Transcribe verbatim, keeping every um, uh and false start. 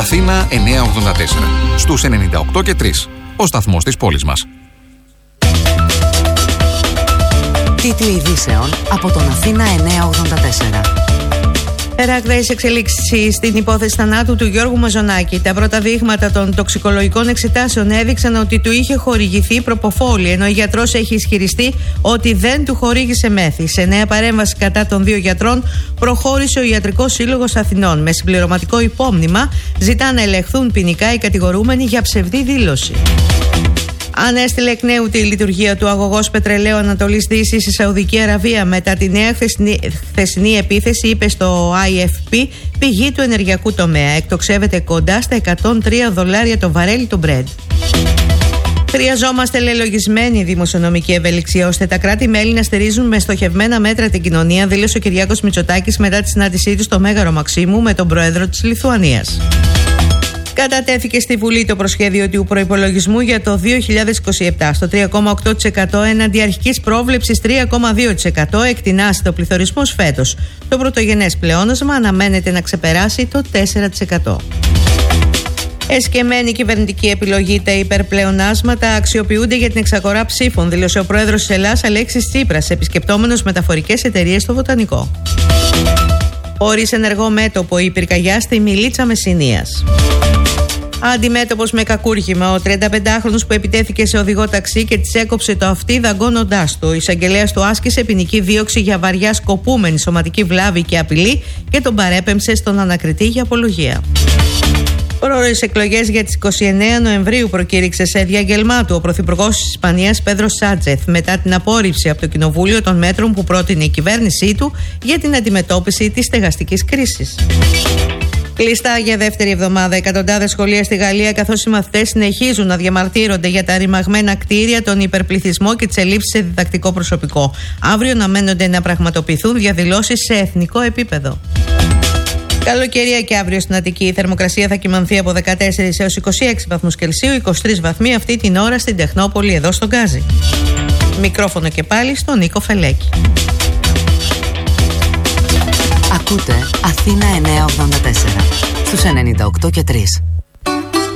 Αθήνα εννιακόσια ογδόντα τέσσερα. Στους ενενήντα οκτώ και τρία. Ο σταθμός της πόλης μας. Τίτλοι ειδήσεων από τον Αθήνα εννιακόσια ογδόντα τέσσερα. Ραγδαίες εξελίξεις στην υπόθεση θανάτου του Γιώργου Μαζονάκη. Τα πρώτα δείγματα των τοξικολογικών εξετάσεων έδειξαν ότι του είχε χορηγηθεί προποφόλη, ενώ ο γιατρός έχει ισχυριστεί ότι δεν του χορήγησε μέθη. Σε νέα παρέμβαση κατά των δύο γιατρών προχώρησε ο Ιατρικός Σύλλογος Αθηνών. Με συμπληρωματικό υπόμνημα ζητά να ελεγχθούν ποινικά οι κατηγορούμενοι για ψευδή δήλωση. Ανέστηλε εκ νέου τη λειτουργία του αγωγός πετρελαίου Ανατολής Δύσης στη Σαουδική Αραβία μετά τη νέα χθεσινή, χθεσινή επίθεση, είπε στο άι εφ πι πηγή του ενεργειακού τομέα. Εκτοξεύεται κοντά στα εκατόν τρία δολάρια το βαρέλι του Brent. Χρειαζόμαστε λελογισμένη δημοσιονομική ευελιξία ώστε τα κράτη-μέλη να στηρίζουν με στοχευμένα μέτρα την κοινωνία, δήλωσε ο Κυριάκος Μητσοτάκης μετά τη συνάντησή του στο Μέγαρο Μαξίμου με τον πρόεδρο της Λιθουανίας. Κατατέθηκε στη Βουλή το προσχέδιο του προϋπολογισμού για το δύο χιλιάδες είκοσι επτά. Στο τρία κόμμα οκτώ τοις εκατό έναντι αρχικής πρόβλεψης τρία κόμμα δύο τοις εκατό εκτινάσεται ο πληθωρισμός φέτος. Το πρωτογενές πλεόνασμα αναμένεται να ξεπεράσει το τέσσερα τοις εκατό. Εσκεμμένη κυβερνητική επιλογή, τα υπερπλεονάσματα αξιοποιούνται για την εξαγορά ψήφων, δήλωσε ο πρόεδρος της Ελλάδας Αλέξης Τσίπρας, επισκεπτόμενος μεταφορικές εταιρείες στο Βοτανικό. Χωρίς ενεργό μέτωπο η πυρκαγιά στη Μιλίτσα Μεσσηνίας. Αντιμέτωπος με κακούργημα, ο τριανταπεντάχρονος που επιτέθηκε σε οδηγό ταξί και της έκοψε το αυτί δαγκώνοντάς του. Ο εισαγγελέας του άσκησε ποινική δίωξη για βαριά σκοπούμενη σωματική βλάβη και απειλή και τον παρέπεμψε στον ανακριτή για απολογία. Πρόορες εκλογές για τις είκοσι εννέα Νοεμβρίου προκήρυξε σε διάγγελμά του ο Πρωθυπουργός της Ισπανίας Πέδρο Σάντσεθ μετά την απόρριψη από το Κοινοβούλιο των μέτρων που πρότεινε η κυβέρνησή του για την αντιμετώπιση της στεγαστικής κρίσης. Κλειστά για δεύτερη εβδομάδα εκατοντάδες σχολεία στη Γαλλία, καθώς οι μαθητές συνεχίζουν να διαμαρτύρονται για τα ρημαγμένα κτίρια, τον υπερπληθυσμό και τις ελλείψεις σε διδακτικό προσωπικό. Αύριο αναμένονται να πραγματοποιηθούν διαδηλώσεις σε εθνικό επίπεδο. Καλοκαιρία και αύριο στην Αττική. Η θερμοκρασία θα κυμανθεί από δεκατέσσερις έως είκοσι έξι βαθμούς Κελσίου, είκοσι τρεις βαθμοί αυτή την ώρα στην Τεχνόπολη εδώ στο Γκάζι. Μικρόφωνο και πάλι στον Νίκο Φελέκη. Ακούτε Αθήνα εννιακόσια ογδόντα τέσσερα στους ενενήντα οκτώ και τρία.